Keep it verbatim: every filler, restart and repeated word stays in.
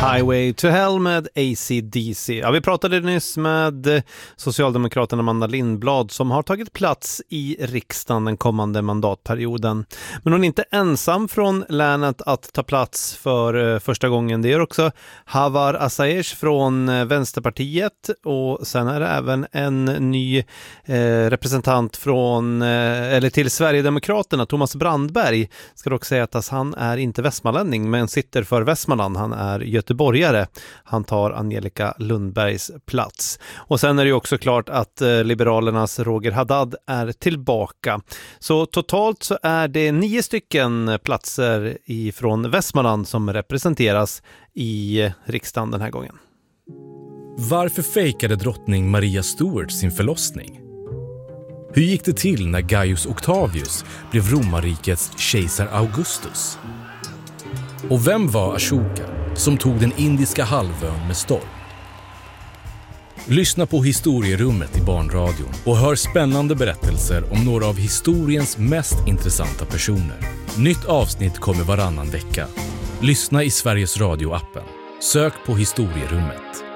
Highway to Hell med A C D C. Ja, vi pratade nyss med Socialdemokraten Amanda Lindblad som har tagit plats i riksdagen den kommande mandatperioden. Men hon är inte ensam från länet att ta plats för första gången. Det gör också Havar Asayesh från Vänsterpartiet, och sen är det även en ny eh, representant från, eh, eller till Sverigedemokraterna, Thomas Brandberg. Ska dock säga att han är inte västmanlänning men sitter för Västmanland. Han är göteborgare. Han tar Angelica Lundbergs plats. Och sen är det ju också klart att eh, Liberalernas Roger Haddad är tillbaka. Så totalt så är det nio stycken platser ifrån Västmanland som representeras i riksdagen den här gången. Varför fejkade drottning Maria Stuart sin förlossning? Hur gick det till när Gaius Octavius blev romarrikets kejsar Augustus? Och vem var Ashoka som tog den indiska halvön med storm? Lyssna på Historierummet i Barnradion och hör spännande berättelser om några av historiens mest intressanta personer. Nytt avsnitt kommer varannan vecka. Lyssna i Sveriges Radio-appen. Sök på Historierummet.